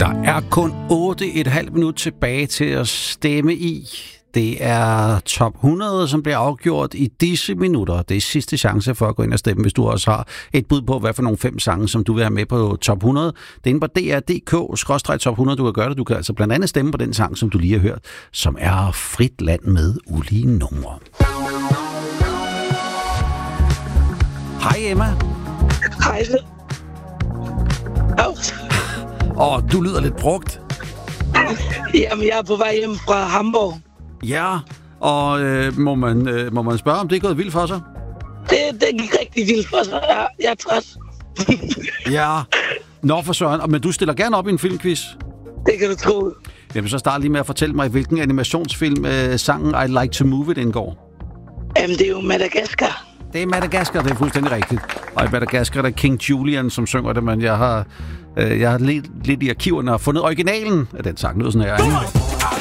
Der er kun 8,5 minutter tilbage til at stemme i. Det er top 100, som bliver afgjort i disse minutter. Det er sidste chance for at gå ind og stemme, hvis du også har et bud på, hvad for nogle 5 sange, som du vil have med på top 100. Det er inde på dr.dk/top 100, du kan gøre det. Du kan altså blandt andet stemme på den sang, som du lige har hørt, som er Frit Land med ulige numre. Hej Emma. Hej. Du lyder lidt brugt. Jamen, jeg er på vej hjem fra Hamburg. Ja, og må man spørge, om det er gået vildt for sig? Det gik rigtig vildt for sig. Jeg er træt. Ja. Nå for søren. Men du stiller gerne op i en filmquiz. Det kan du tro. Jamen, så start lige med at fortælle mig, hvilken animationsfilm sangen I Like to Move It indgår. Jamen, det er jo Madagaskar. Det er Madagaskar, det er fuldstændig rigtigt. Og i Madagaskar der er King Julian, som synger det, men jeg har lidt i arkiverne og fundet originalen af den sang. Noget sådan her, ikke?